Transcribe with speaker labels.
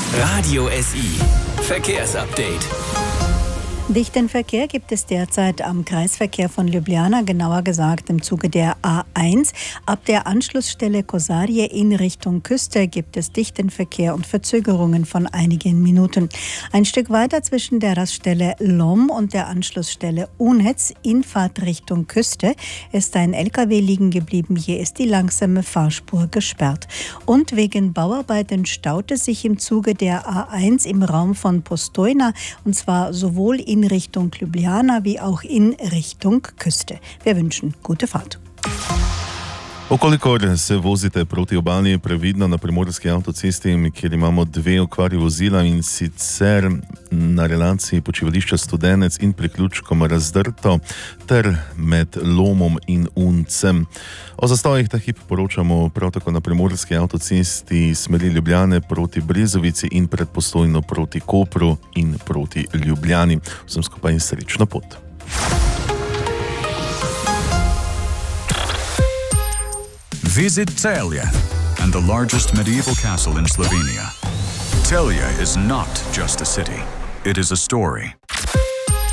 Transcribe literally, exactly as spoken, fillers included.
Speaker 1: Radio S I. Verkehrsupdate.
Speaker 2: Dichten Verkehr gibt es derzeit am Kreisverkehr von Ljubljana, genauer gesagt im Zuge der A eins. Ab der Anschlussstelle Košarje in Richtung Küste gibt es dichten Verkehr und Verzögerungen von einigen Minuten. Ein Stück weiter zwischen der Raststelle Lom und der Anschlussstelle Unec in Fahrtrichtung Küste ist ein L K W liegen geblieben. Hier ist die langsame Fahrspur gesperrt. Und wegen Bauarbeiten staut es sich im Zuge der A eins im Raum von Postojna, und zwar sowohl in Richtung Ljubljana wie auch in Richtung Küste. Wir wünschen gute Fahrt.
Speaker 3: Okolikor se vozite proti obali, previdno na primorski avtocesti, kjer imamo dve okvari vozila, in sicer na relaciji počivališča Studenec in priključkom Razdrto ter med Lomom in Uncem. O zastojih ta hip poročamo prav tako na primorski avtocesti smeri Ljubljane proti Brezovici in pred Postojno proti Kopru in proti Ljubljani. Vsem skupaj srečno pot.
Speaker 4: Visit Celje and the largest medieval castle in Slovenia. Celje is not just a city, it is a story.